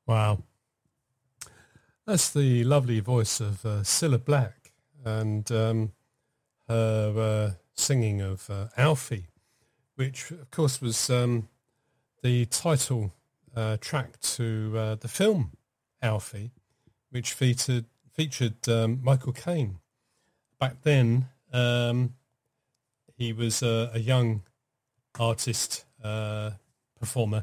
Wow. That's the lovely voice of Cilla Black and her singing of Alfie, which, of course, was the title track to the film Alfie, which featured Michael Caine. Back then, he was a young artist, performer,